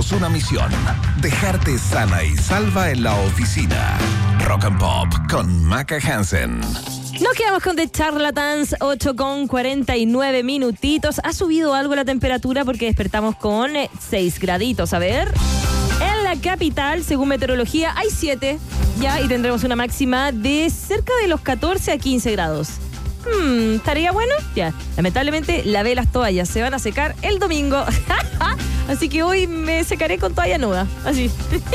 tenemos una misión: dejarte sana y salva en la oficina. Rock and Pop con Maca Hansen. Nos quedamos con The Charlatans, 8:49 minutitos. Ha subido algo la temperatura porque despertamos con 6 graditos. A ver, en la capital, según meteorología, hay 7 ya y tendremos una máxima de cerca de los 14 a 15 grados. ¿Estaría bueno? Ya, lamentablemente lavé las toallas, se van a secar el domingo. Así que hoy me secaré con toalla nueva, así.